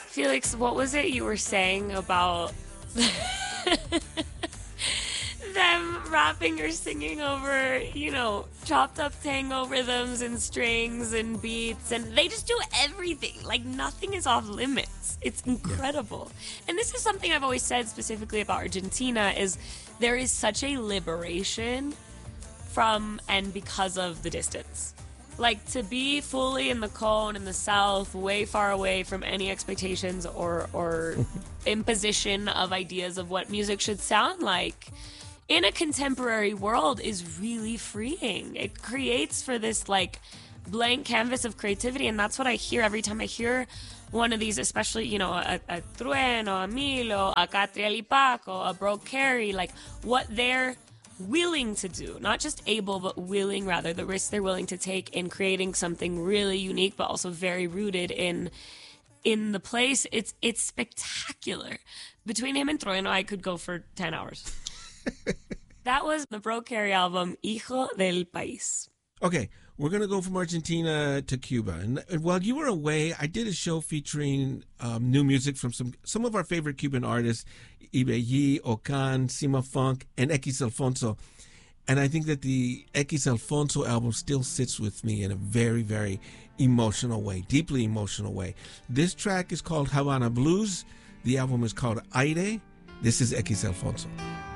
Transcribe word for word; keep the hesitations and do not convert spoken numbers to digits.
Felix, what was it you were saying about them rapping or singing over, you know, chopped up tango rhythms and strings and beats, and they just do everything. Like, nothing is off limits. It's incredible. Yeah. And this is something I've always said specifically about Argentina is there is such a liberation from and because of the distance. Like, to be fully in the cone in the south, way far away from any expectations or, or imposition of ideas of what music should sound like in a contemporary world is really freeing. It creates for this, like, blank canvas of creativity, and that's what I hear every time I hear one of these, especially, you know, a, a Trueno, a Milo, a Catriel y Paco, a Bro Carey, like, what they're willing to do, not just able, but willing, rather, the risks they're willing to take in creating something really unique, but also very rooted in in the place. It's it's spectacular. Between him and Trueno, I could go for ten hours. That was the Bro Carey album, Hijo del País. Okay, we're going to go from Argentina to Cuba. And while you were away, I did a show featuring um, new music from some some of our favorite Cuban artists, Ibeyi, Okan, Sima Funk, and X Alfonso. And I think that the X Alfonso album still sits with me in a very, very emotional way, deeply emotional way. This track is called Havana Blues. The album is called Aire. This is X Alfonso.